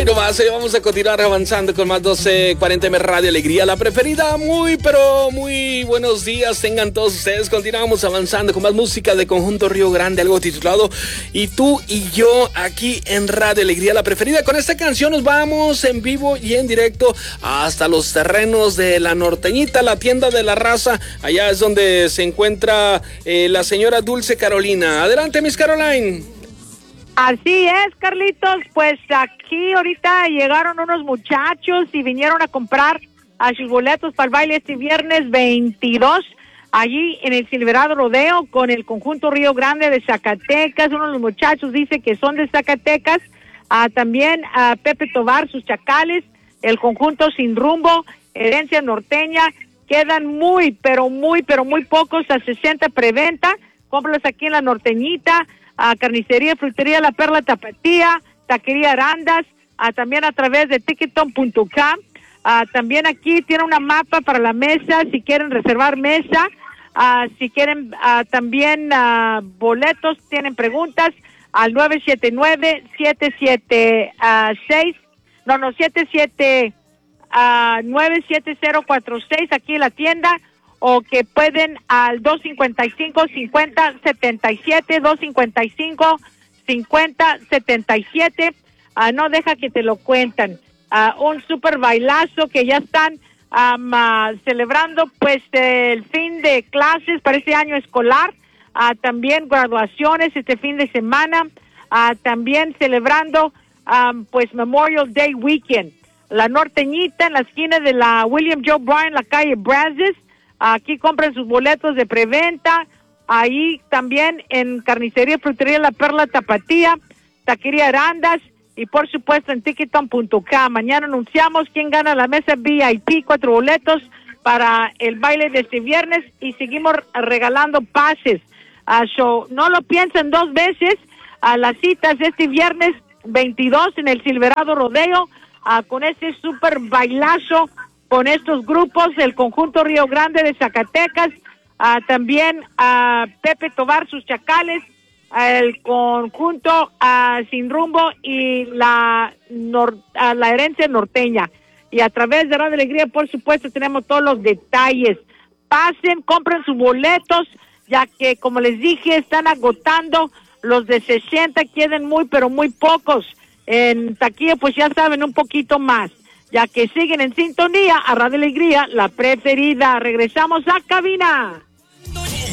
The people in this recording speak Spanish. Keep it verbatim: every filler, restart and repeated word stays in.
Ay, no más, eh, vamos a continuar avanzando con más doce cuarenta M Radio Alegría, la preferida. Muy, pero muy buenos días tengan todos ustedes. Continuamos avanzando con más música de Conjunto Río Grande, algo titulado Y tú y yo, aquí en Radio Alegría, la preferida. Con esta canción nos vamos en vivo y en directo hasta los terrenos de La Norteñita, la tienda de la raza. Allá es donde se encuentra eh, la señora Dulce Carolina. Adelante, Miss Caroline. Así es, Carlitos, pues aquí ahorita llegaron unos muchachos y vinieron a comprar a sus boletos para el baile este viernes veintidós, allí en el Silverado Rodeo con el Conjunto Río Grande de Zacatecas. Uno de los muchachos dice que son de Zacatecas, ah, también a Pepe Tobar, sus Chacales, el Conjunto Sin Rumbo, Herencia Norteña. Quedan muy, pero muy, pero muy pocos, a sesenta preventa. Cómpralos aquí en La Norteñita, a Carnicería, Frutería La Perla Tapatía, Taquería Arandas, a, también a través de ticketon punto com. Uh, también aquí tiene una mapa para la mesa, si quieren reservar mesa, uh, si quieren uh, también uh, boletos, tienen preguntas al nueve siete nueve, siete siete seis, no, no, siete siete nueve siete cero cuatro seis aquí en la tienda, o que pueden al dos cinco cinco, cincuenta setenta y siete, dos cinco cinco, cincuenta setenta y siete. Uh, no deja que te lo cuentan. Uh, un super bailazo que ya están um, uh, celebrando pues el fin de clases para este año escolar. Uh, también graduaciones este fin de semana. Uh, también celebrando um, pues Memorial Day Weekend. La Norteñita en la esquina de la William Joe Bryan, la calle Brazos. Aquí compran sus boletos de preventa. Ahí también en Carnicería, Frutería La Perla Tapatía, Taquería Arandas y por supuesto en ticketon punto com. Mañana anunciamos quién gana la mesa V I P, cuatro boletos para el baile de este viernes y seguimos regalando pases. Uh, so, no lo piensen dos veces. A uh, las citas de este viernes veintidós en el Silverado Rodeo uh, con este super bailazo con estos grupos, el Conjunto Río Grande de Zacatecas, uh, también a uh, Pepe Tobar, sus Chacales, uh, el Conjunto uh, Sin Rumbo y la, nor- uh, la Herencia Norteña. Y a través de Radio Alegría, por supuesto, tenemos todos los detalles. Pasen, compren sus boletos, ya que, como les dije, están agotando. Los de sesenta quedan muy, pero muy pocos. En taquilla, pues ya saben, un poquito más. Ya que siguen en sintonía a Radio Alegría, la preferida. Regresamos a cabina.